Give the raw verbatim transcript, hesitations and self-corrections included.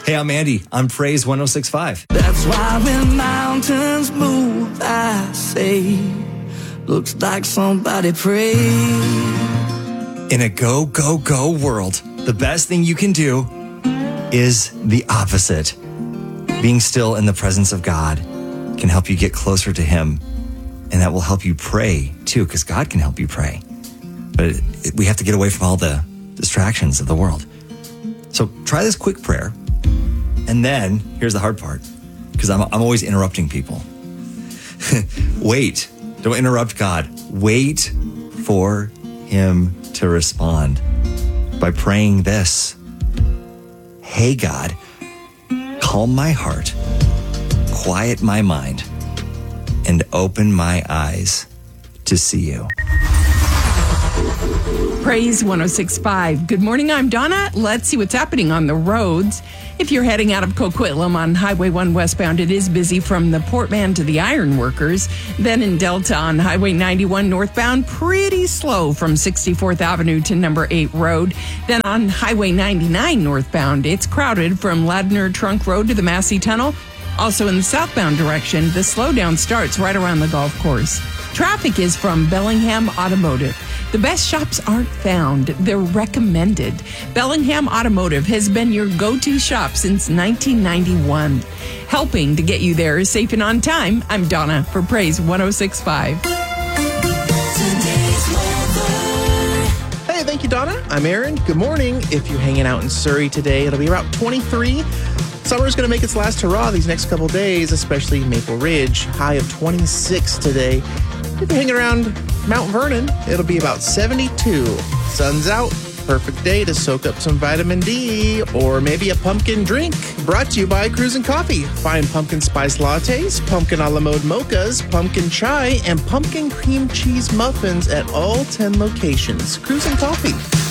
Hey, I'm Andy on Praise one oh six point five. That's why when mountains move, I say, looks like somebody prayed. In a go, go, go world, the best thing you can do is the opposite. Being still in the presence of God can help you get closer to Him, and that will help you pray too, because God can help you pray. But it, it, we have to get away from all the distractions of the world. So try this quick prayer, and then here's the hard part, because I'm, I'm always interrupting people. Wait, don't interrupt God. Wait for Him to respond by praying this. Hey, God, calm my heart, quiet my mind, and open my eyes to see you. Praise one oh six point five. Good morning, I'm Donna. Let's see what's happening on the roads. If you're heading out of Coquitlam on Highway one westbound, it is busy from the Portman to the Ironworkers. Then in Delta on Highway ninety-one northbound, pretty slow from sixty-fourth Avenue to number eight Road. Then on Highway ninety-nine northbound, it's crowded from Ladner Trunk Road to the Massey Tunnel. Also in the southbound direction, the slowdown starts right around the golf course. Traffic is from Bellingham Automotive. The best shops aren't found, they're recommended. Bellingham Automotive has been your go-to shop since nineteen ninety-one. Helping to get you there safe and on time, I'm Donna for Praise one oh six point five. Hey, thank you, Donna. I'm Aaron. Good morning. If you're hanging out in Surrey today, it'll be about twenty-three. Summer's going to make its last hurrah these next couple days, especially Maple Ridge. High of twenty-six today. If you're hanging around Mount Vernon, it'll be about seventy-two. Sun's out. Perfect day to soak up some vitamin D or maybe a pumpkin drink. Brought to you by Cruisin' Coffee. Find pumpkin spice lattes, pumpkin a la mode mochas, pumpkin chai, and pumpkin cream cheese muffins at all ten locations. Cruisin' Coffee.